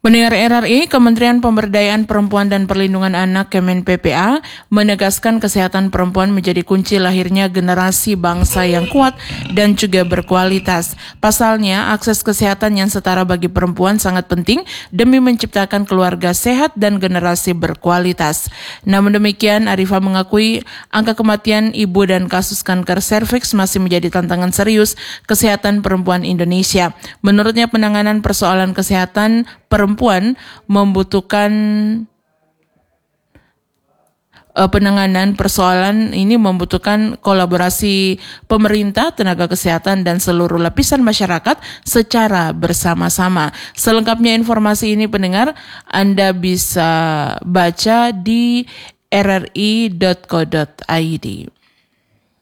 Pendengar RRI, Kementerian Pemberdayaan Perempuan dan Perlindungan Anak Kemen PPA menegaskan kesehatan perempuan menjadi kunci lahirnya generasi bangsa yang kuat dan juga berkualitas. Pasalnya, akses kesehatan yang setara bagi perempuan sangat penting demi menciptakan keluarga sehat dan generasi berkualitas. Namun demikian, Arifah mengakui angka kematian ibu dan kasus kanker serviks masih menjadi tantangan serius kesehatan perempuan Indonesia. Menurutnya, penanganan persoalan kesehatan perempuan membutuhkan penanganan persoalan ini membutuhkan kolaborasi pemerintah, tenaga kesehatan, dan seluruh lapisan masyarakat secara bersama-sama. Selengkapnya informasi ini pendengar Anda bisa baca di rri.co.id.